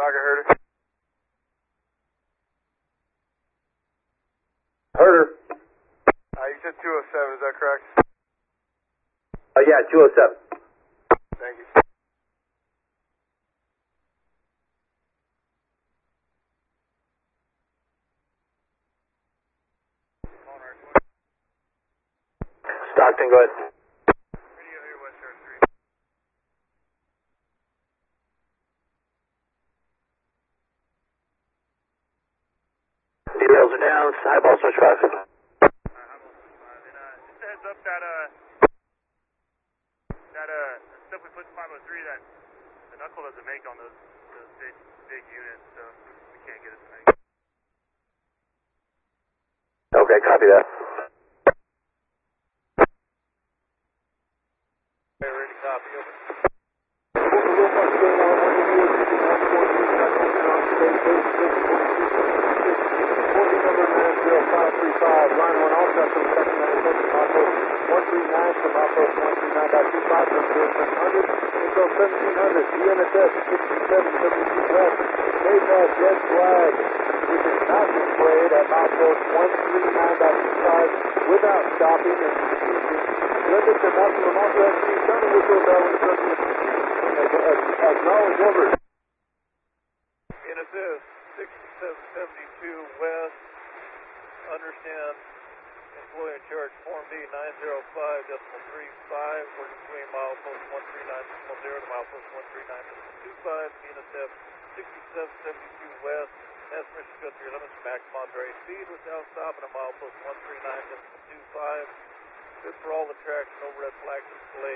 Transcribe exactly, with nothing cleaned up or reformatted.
Roger, Herder. Herder. Uh, you said two oh seven, is that correct? Uh, yeah, two oh seven. Thank you. Stockton, go ahead. Radio here, West Shore three. Details are down. Highball switch five. Uh, I'm also five. And, uh, just a heads up that, uh, that, uh, stuff we put in five oh three, that the knuckle doesn't make on those, those big, big units, so we can't get it to make. Okay, copy that. Okay, ready to copy, over. five three five, line one, all custom, second ninety-seven, outpost one three nine from outpost one three nine point two five from seven hundred, until seventeen hundred, D N S S sixty-seven seventy-two west, Maypass red flag, which is not displayed at outpost one three nine point two five without stopping and ceasing. Limit to maximum authorized speed, sound and whistle bell instructions. Acknowledge over. D N S S sixty-seven seventy-two west. Understand, employee in charge, Form D nine oh five decimal three five, working between milepost one three nine decimal zero to milepost one three nine decimal two five, D N S F sixty-seven seventy-two west, has permission to go through your limits for maximum authorized speed without stopping at milepost one three nine decimal two five. Good for all the tracks, no red flag displayed.